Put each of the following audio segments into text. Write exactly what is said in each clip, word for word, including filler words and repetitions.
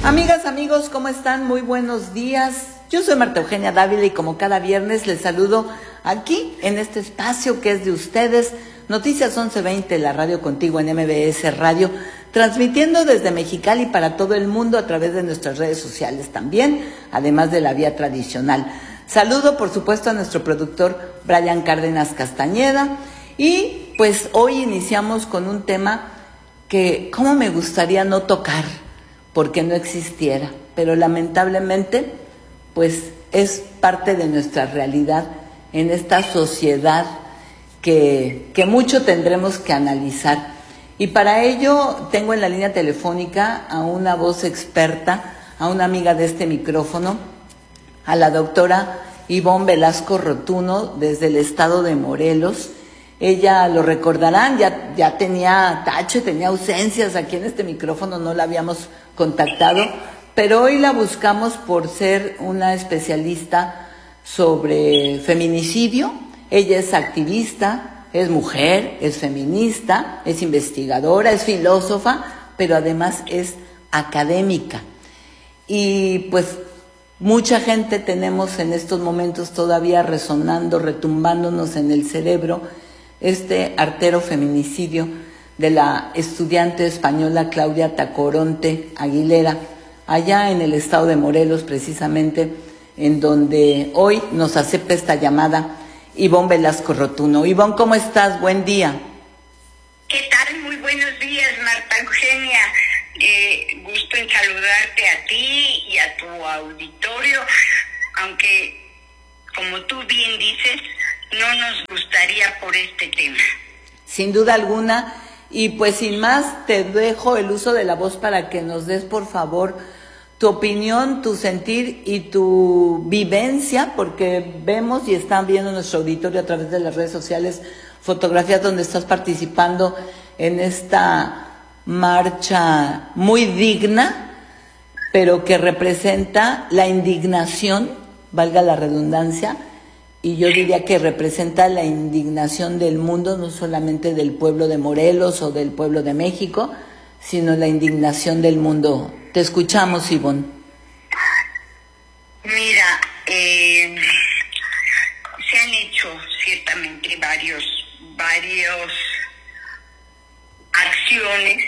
Amigas, amigos, ¿cómo están? Muy buenos días. Yo soy Marta Eugenia Dávila y como cada viernes les saludo aquí en este espacio que es de ustedes, Noticias once veinte, la radio contigo en M B S Radio, transmitiendo desde Mexicali para todo el mundo a través de nuestras redes sociales también, además de la vía tradicional. Saludo, por supuesto, a nuestro productor Brian Cárdenas Castañeda y pues hoy iniciamos con un tema que cómo me gustaría no tocar porque no existiera, pero lamentablemente pues es parte de nuestra realidad en esta sociedad que, que mucho tendremos que analizar. Y para ello tengo en la línea telefónica a una voz experta, a una amiga de este micrófono, a la doctora Ivonne Velasco Rotuno, desde el estado de Morelos. Ella, lo recordarán, ya, ya tenía tache, tenía ausencias aquí en este micrófono, no la habíamos contactado, pero hoy la buscamos por ser una especialista sobre feminicidio. Ella es activista, es mujer, es feminista, es investigadora, es filósofa, pero además es académica. Y pues mucha gente tenemos en estos momentos todavía resonando, retumbándonos en el cerebro este artero feminicidio de la estudiante española Claudia Tacoronte Aguilera, allá en el estado de Morelos, precisamente, en donde hoy nos acepta esta llamada Ivonne Velasco Rotuno. Ivonne, ¿cómo estás? Buen día. ¿Qué tal? Muy buenos días, Marta Eugenia. Eh, gusto en saludarte a ti y a tu auditorio, aunque, como tú bien dices, no nos gustaría por este tema. Sin duda alguna, y pues sin más te dejo el uso de la voz para que nos des por favor tu opinión, tu sentir y tu vivencia, porque vemos y están viendo nuestro auditorio a través de las redes sociales fotografías donde estás participando en esta marcha muy digna, pero que representa la indignación, valga la redundancia, y yo diría que representa la indignación del mundo, no solamente del pueblo de Morelos o del pueblo de México, sino la indignación del mundo. Te escuchamos, Ivonne. Mira, eh, se han hecho ciertamente varios, varios acciones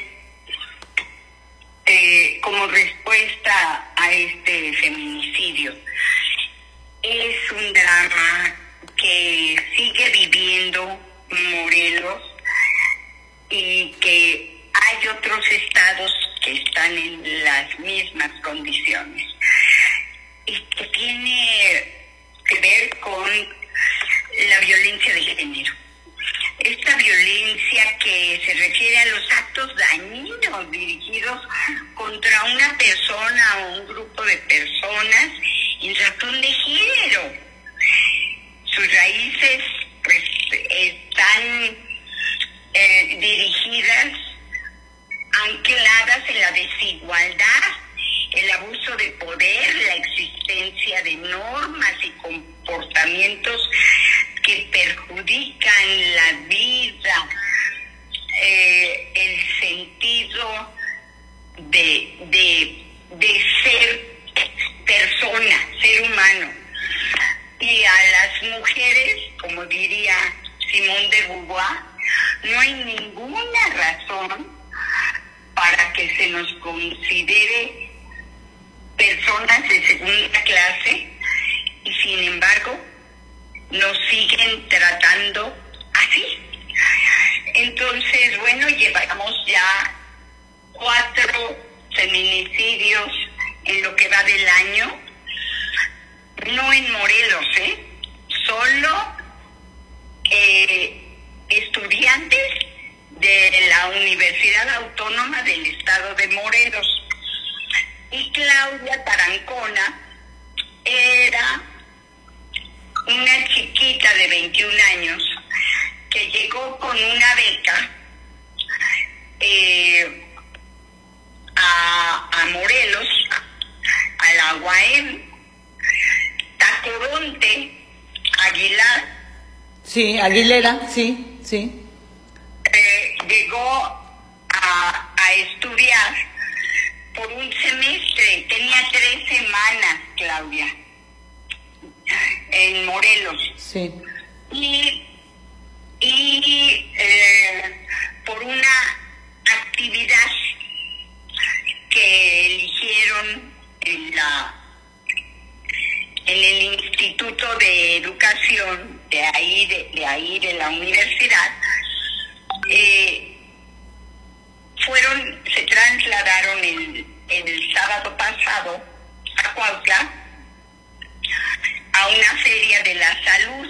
eh, como respuesta a este feminicidio. Es un drama que sigue viviendo Morelos y que hay otros estados que están en las mismas condiciones y que tiene que ver con la violencia de género. Esta violencia que se refiere a los actos dañinos dirigidos contra una persona o un grupo de personas en razón de género. Sus raíces pues están eh, dirigidas, ancladas en la desigualdad, el abuso de poder, la existencia de normas y comportamientos que perjudican la vida, eh, el sentido de, de, de ser persona, ser humano. Y a las mujeres, como diría Simone de Beauvoir, no hay ninguna razón para que se nos considere personas de segunda clase y sin embargo nos siguen tratando así. Entonces, bueno, llevamos ya cuatro feminicidios en lo que va del año, no en Morelos, ¿eh? Solo eh, estudiantes de la Universidad Autónoma del Estado de Morelos. Y Claudia Tarancona era una chiquita de veintiún años que llegó con una beca eh, a, a Morelos, a la U A M. Tacoronte Aguilar. Sí, Aguilera, sí, sí. Eh, llegó a, a estudiar por un semestre hermanas, Claudia, en Morelos. Sí. Y, y eh, por una actividad que eligieron en la en el Instituto de Educación de ahí de, de ahí de la universidad, eh, fueron se trasladaron el, el sábado pasado a Cuautla a una feria de la salud.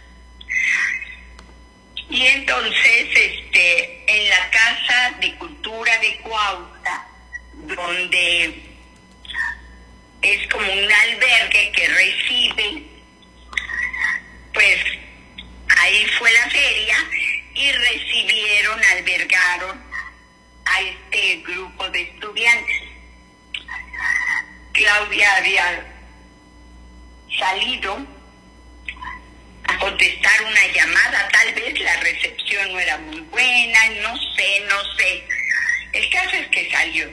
Y entonces, este, en la Casa de Cultura de Cuautla, donde es como un albergue que recibe, pues ahí fue la feria y recibieron, albergaron a este grupo de estudiantes. Claudia había salido a contestar una llamada, tal vez la recepción no era muy buena, no sé, no sé. El caso es que salió.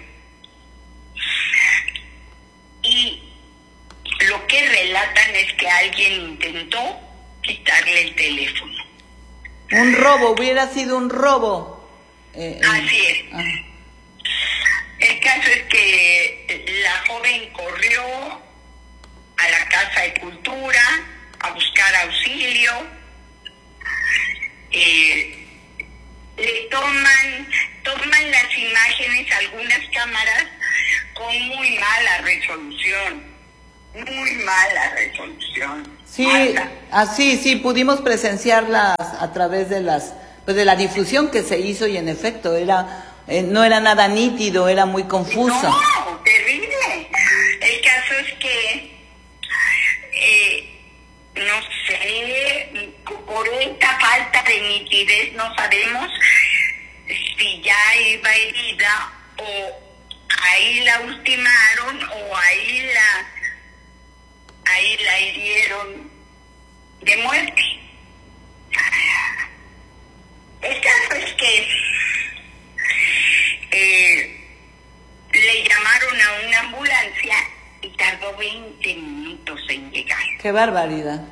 Y lo que relatan es que alguien intentó quitarle el teléfono. Un robo, hubiera sido un robo. Eh, eh, Así es. Ah. El caso es que la joven corrió a la Casa de Cultura a buscar auxilio. Eh, le toman, toman las imágenes algunas cámaras con muy mala resolución, muy mala resolución. Sí, Marta. así, sí, pudimos presenciarlas a través de las, pues de la difusión que se hizo y en efecto era, eh, no era nada nítido, era muy confuso. No, terrible. El caso es que, eh, no sé, por esta falta de nitidez no sabemos si ya iba herida o ahí la ultimaron o ahí la ahí la hirieron de muerte. El caso es que eh, le llamaron a una ambulancia y tardó veinte minutos en llegar. Qué barbaridad.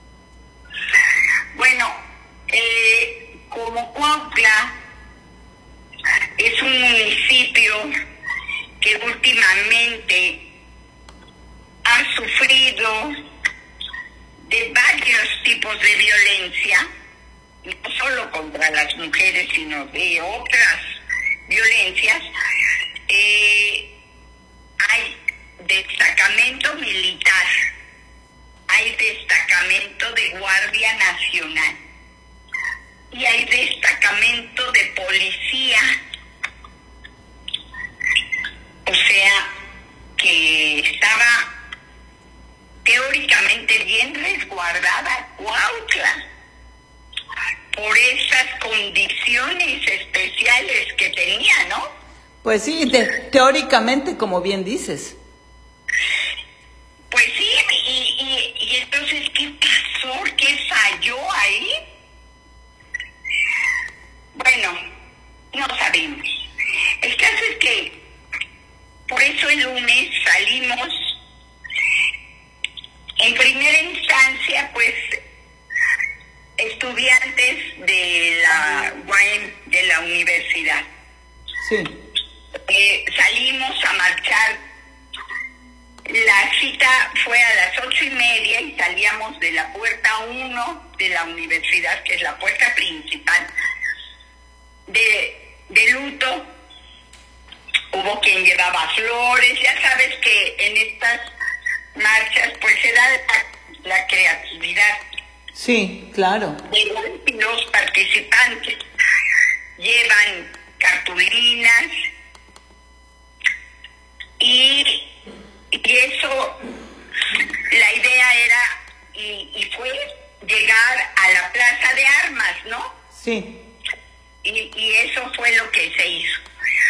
Bueno, eh, como Cuautla es un municipio que últimamente ha sufrido de varios tipos de violencia, no solo contra las mujeres, sino de otras violencias, eh, hay destacamento militar, hay destacamento de Guardia Nacional y hay destacamento de policía. O sea, que estaba teóricamente bien resguardada Cuautla por esas condiciones especiales que tenía, ¿no? Pues sí, te- teóricamente, como bien dices. Pues sí, y, y, y entonces, ¿qué pasó? ¿Qué falló ahí? Bueno, no sabemos. El caso es que por eso el lunes salimos, en primera instancia, pues, estudiantes de la U A M, de la universidad. Sí. Eh, salimos a marchar. La cita fue a las ocho y media y salíamos de la puerta uno de la universidad, que es la puerta principal. De, de luto, hubo quien llevaba flores. Ya sabes que en estas marchas pues se da la, la creatividad. Sí, claro. De los participantes llevan cartulinas y, y eso, la idea era y, y fue llegar a la Plaza de Armas, ¿no? Sí. Y, y eso fue lo que se hizo.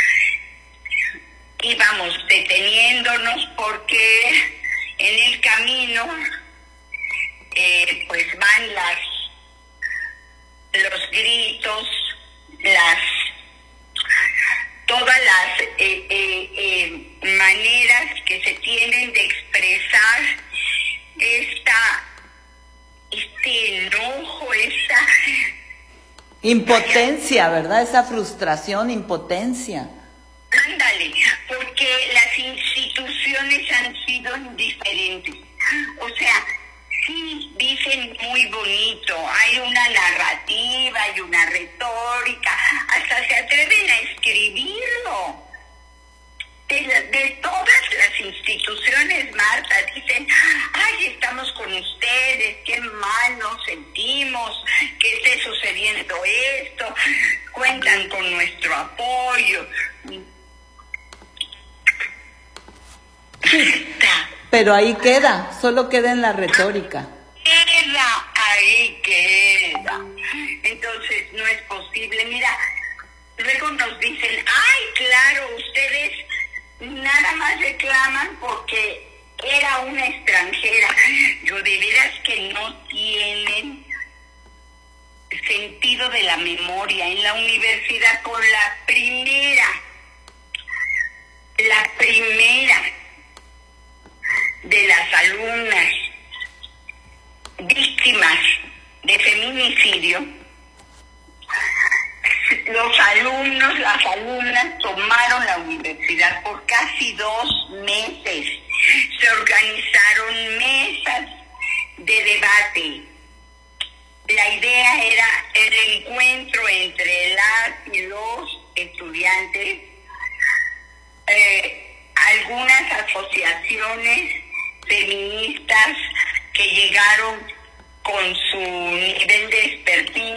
Íbamos deteniéndonos porque en el camino eh, pues van las los gritos, las todas las eh, eh, eh, maneras que se tienen de expresar Impotencia, ¿verdad? Esa frustración, impotencia. Ándale, porque las instituciones han sido indiferentes. O sea, sí dicen muy bonito, hay una narrativa, hay una retórica, hasta se atreven a escribirlo. De, de todas las instituciones, Marta, dicen, ay, estamos con ustedes, qué mal nos sentimos, que esté sucediendo esto, cuentan con nuestro apoyo. Pero ahí queda, solo queda en la retórica. Queda, ahí queda. Entonces no es posible. Mira, luego nos dicen, ay, claro, ustedes nada más reclaman porque era una extranjera. Yo de veras que no tienen sentido de la memoria. En la universidad con la primera, la primera de las alumnas víctimas de feminicidio, los alumnos, las alumnas tomaron la universidad por casi dos meses. Se organizaron mesas de debate. La idea era el encuentro entre las y los estudiantes, eh, algunas asociaciones feministas que llegaron con su nivel de expertise